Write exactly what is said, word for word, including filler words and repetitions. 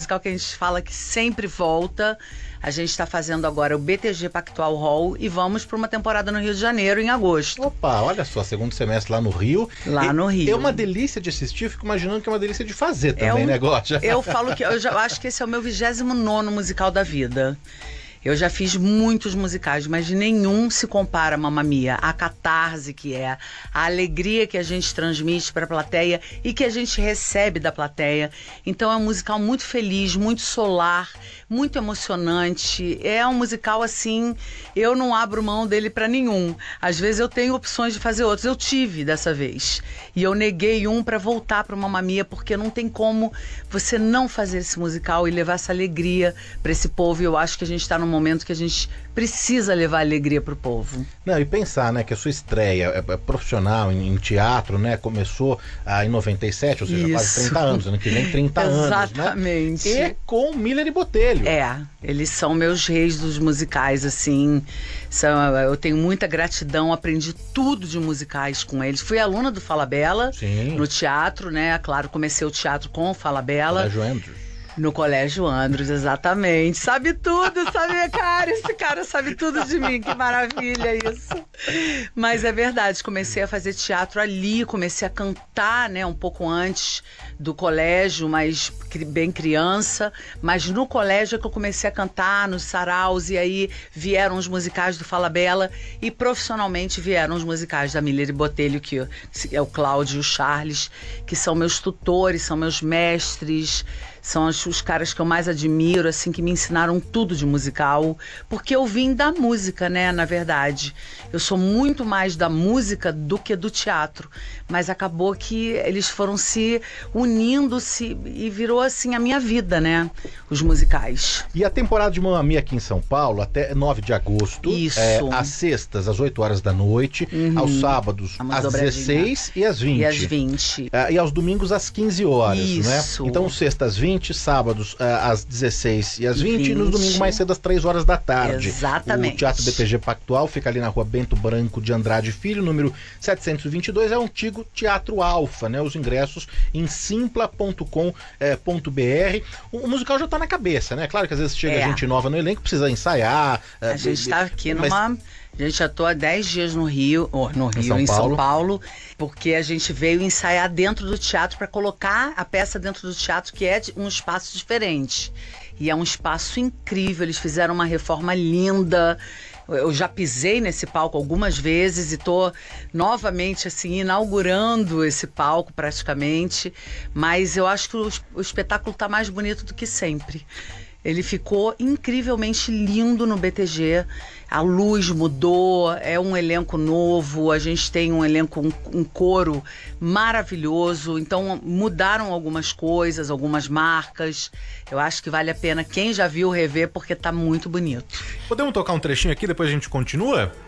musical que a gente fala que sempre volta. A gente está fazendo agora o B T G Pactual Hall e vamos para uma temporada no Rio de Janeiro em agosto. Opa, olha só, segundo semestre lá no Rio. Lá e, no Rio. É uma delícia de assistir, eu fico imaginando que é uma delícia de fazer também, é um, né, Gótia? Eu falo que eu já acho que esse é o meu vigésimo nono musical da vida. Eu já fiz muitos musicais, mas nenhum se compara a Mamma Mia, a catarse que é, a alegria que a gente transmite para a plateia e que a gente recebe da plateia. Então é um musical muito feliz, muito solar, muito emocionante. É um musical assim, eu não abro mão dele para nenhum. Às vezes eu tenho opções de fazer outros, eu tive dessa vez. E eu neguei um para voltar para Mamma Mia, porque não tem como você não fazer esse musical e levar essa alegria para esse povo. E eu acho que a gente está num momento que a gente precisa levar alegria pro povo. Não, e pensar, né, que a sua estreia é, é profissional em, em teatro, né, começou ah, em noventa e sete, ou seja, Isso. quase trinta anos, ano que vem trinta Exatamente. anos, né? E com Miller e Botelho. É, eles são meus reis dos musicais, assim, são, eu tenho muita gratidão, aprendi tudo de musicais com eles. Fui aluna do Falabella, Sim. no teatro, né, claro, comecei o teatro com o Falabella. Colégio Andrews. No Colégio Andrews, exatamente. Sabe tudo, sabe, cara? Esse cara sabe tudo de mim, que maravilha isso. Mas é verdade, comecei a fazer teatro ali, comecei a cantar, né, um pouco antes do colégio, mas bem criança. Mas no colégio é que eu comecei a cantar, nos saraus, e aí vieram os musicais do Falabella e profissionalmente vieram os musicais da Miller e Botelho, que é o Cláudio e o Charles, que são meus tutores, são meus mestres, são os, os caras que eu mais admiro, assim, que me ensinaram tudo de musical, porque eu vim da música, né, na verdade. Eu sou muito mais da música do que do teatro, mas acabou que eles foram se unindo se, e virou, assim, a minha vida, né, os musicais. E a temporada de Mamma Mia aqui em São Paulo, até nove de agosto. Isso. É, às sextas, às oito horas da noite, Uhum. aos sábados, Vamos às dezesseis e às vinte. E às vinte. É, e aos domingos, às quinze horas, Isso. né? Então, sextas, vinte, sábados, uh, às dezesseis e às vinte, vinte. e no domingo mais cedo, às três horas da tarde. Exatamente. O Teatro B T G Pactual fica ali na rua Bento Branco de Andrade Filho, número setecentos e vinte e dois, é o antigo Teatro Alfa, né? Os ingressos em simpla ponto com ponto b r. O, o musical já tá na cabeça, né? Claro que às vezes chega É. gente nova no elenco, precisa ensaiar. A uh, gente está aqui mas... numa... A gente já tô há dez dias no Rio, ou no Rio, em São em Paulo. São Paulo, porque a gente veio ensaiar dentro do teatro para colocar a peça dentro do teatro, que é de um espaço diferente. E é um espaço incrível, eles fizeram uma reforma linda. Eu já pisei nesse palco algumas vezes e tô novamente, assim, inaugurando esse palco praticamente. Mas eu acho que o, o espetáculo tá mais bonito do que sempre. Ele ficou incrivelmente lindo no B T G. A luz mudou, é um elenco novo, a gente tem um elenco, um, um coro maravilhoso. Então mudaram algumas coisas, algumas marcas. Eu acho que vale a pena quem já viu rever, porque tá muito bonito. Podemos tocar um trechinho aqui, depois a gente continua?